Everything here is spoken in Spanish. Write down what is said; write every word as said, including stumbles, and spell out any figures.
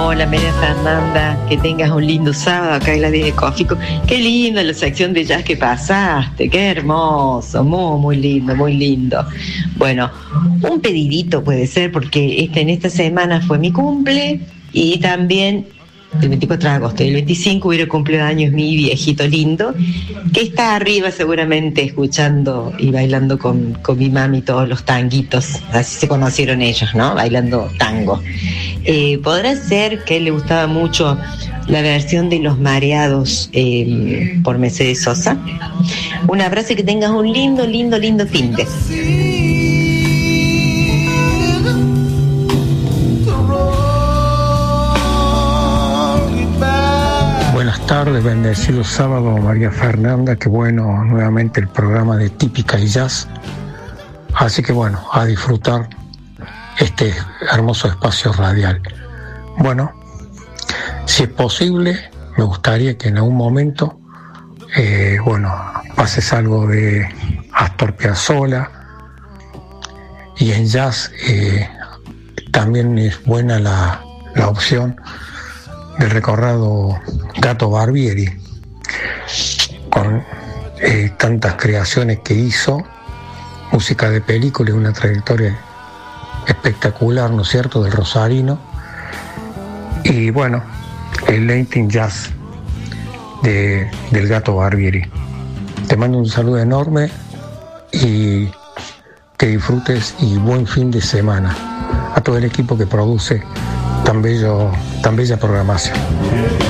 Hola María Fernanda, que tengas un lindo sábado acá en la de Cofico. Qué lindo la sección de jazz que pasaste, qué hermoso, muy, muy lindo, muy lindo. Bueno, un pedidito puede ser porque este, en esta semana fue mi cumple y también el veinticuatro de agosto y el veinticinco hubiera cumplido años mi viejito lindo, que está arriba seguramente escuchando y bailando con, con mi mami todos los tanguitos, así se conocieron ellos, ¿no? Bailando tango. Eh, ¿Podrá ser que a él le gustaba mucho la versión de Los Mareados eh, por Mercedes Sosa? Un abrazo y que tengas un lindo, lindo, lindo fin de. Buenas tardes, bendecido sábado, María Fernanda. Qué bueno, nuevamente el programa de Típica y Jazz. Así que bueno, a disfrutar este hermoso espacio radial. Bueno, si es posible, me gustaría que en algún momento, eh, bueno, pases algo de Astor Piazzolla. Y en jazz eh, también es buena la, la opción del recordado Gato Barbieri, con eh, tantas creaciones que hizo, música de película y una trayectoria espectacular, ¿no es cierto?, del rosarino. Y bueno, el Latin Jazz de, del Gato Barbieri. Te mando un saludo enorme y que disfrutes y buen fin de semana a todo el equipo que produce tan bello, tan bella programación.